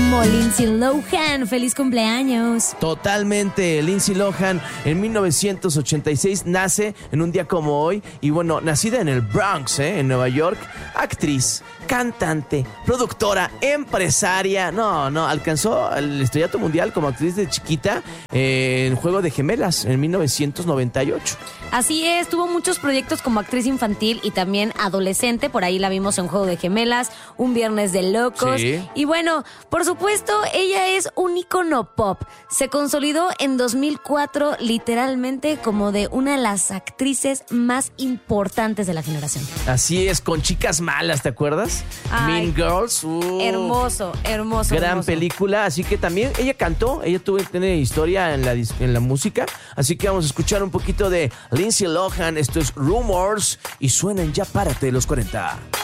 como Lindsay Lohan. ¡Feliz cumpleaños! Totalmente, Lindsay Lohan en 1986 nace en un día como hoy y bueno, nacida en el Bronx, en Nueva York, actriz, cantante, productora, empresaria. Alcanzó el estrellato mundial como actriz de chiquita en Juego de Gemelas en 1998. Así es, tuvo muchos proyectos como actriz infantil y también adolescente. Por ahí la vimos en Juego de Gemelas, Un Viernes de Locos. Sí. Y bueno, por supuesto, ella es un ícono pop. Se consolidó en 2004 literalmente como de una de las actrices más importantes de la generación. Así es, con Chicas Malas, ¿te acuerdas? Ay, Mean Girls. Hermoso. Gran película, así que también ella cantó, tiene historia en la música, así que vamos a escuchar un poquito de Lindsay Lohan. Esto es Rumors y suena en Ya Párate de los 40.